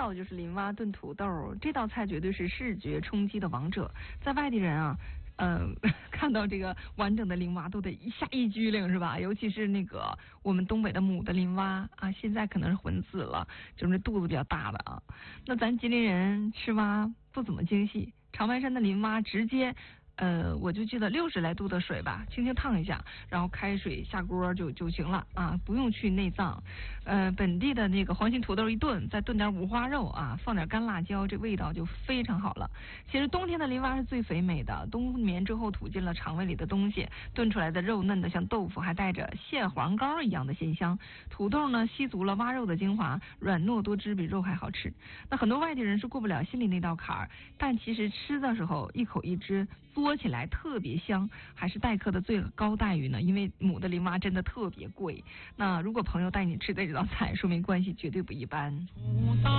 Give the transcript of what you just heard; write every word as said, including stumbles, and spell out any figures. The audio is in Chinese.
道就是林蛙炖土豆，这道菜绝对是视觉冲击的王者，在外地人啊。呃，看到这个完整的林蛙都得一下一激灵是吧？尤其是那个我们东北的母的林蛙啊，现在可能是混死了，就是肚子比较大的啊。那咱吉林人吃蛙不怎么精细，长白山的林蛙直接。呃，我就记得六十来度的水吧，轻轻烫一下，然后开水下锅就就行了啊，不用去内脏。呃，本地的那个黄心土豆一炖，再炖点五花肉啊，放点干辣椒，这味道就非常好了。其实冬天的林蛙是最肥美的，冬眠之后吐进了肠胃里的东西，炖出来的肉嫩的像豆腐，还带着蟹黄膏一样的鲜香。土豆呢吸足了蛙肉的精华，软糯多汁，比肉还好吃。那很多外地人是过不了心里那道坎儿，但其实吃的时候一口一只。嘬起来特别香，还是待客的最高待遇呢。因为母的林蛙真的特别贵。那如果朋友带你吃的这道菜，说明关系绝对不一般。